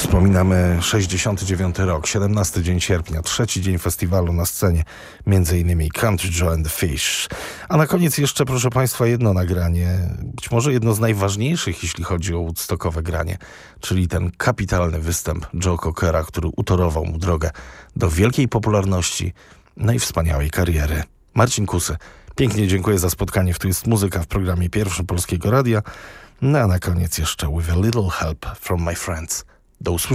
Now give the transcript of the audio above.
Wspominamy 69 rok, 17 dzień sierpnia, trzeci dzień festiwalu na scenie, m.in. Country Joe and the Fish. A na koniec jeszcze, proszę Państwa, jedno nagranie, być może jedno z najważniejszych, jeśli chodzi o woodstockowe granie, czyli ten kapitalny występ Joe Cockera, który utorował mu drogę do wielkiej popularności, no i wspaniałej kariery. Marcin Kusy, pięknie dziękuję za spotkanie w Tu jest muzyka w programie pierwszym Polskiego Radia. No a na koniec jeszcze With a Little Help from My Friends. Do usłyszenia.